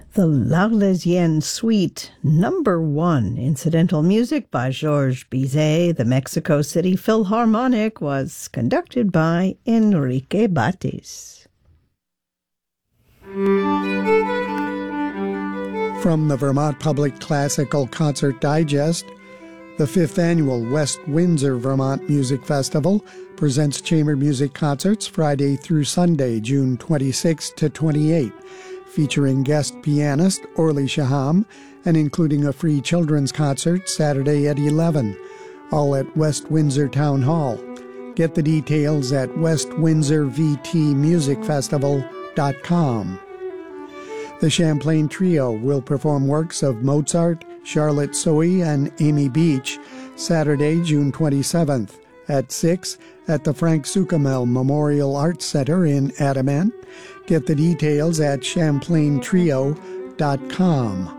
The L'Arlésienne Suite, #1, incidental music by Georges Bizet. The Mexico City Philharmonic was conducted by Enrique Batis. From the Vermont Public Classical Concert Digest, the 5th Annual West Windsor Vermont Music Festival presents chamber music concerts Friday through Sunday, June 26 to 28, featuring guest pianist Orly Shaham and including a free children's concert Saturday at 11, all at West Windsor Town Hall. Get the details at westwindsorvtmusicfestival.com. The Champlain Trio will perform works of Mozart, Charlotte Sohi, and Amy Beach Saturday, June 27th at 6 at the Frank Sukamel Memorial Arts Center in Adamant. Get the details at champlaintrio.com.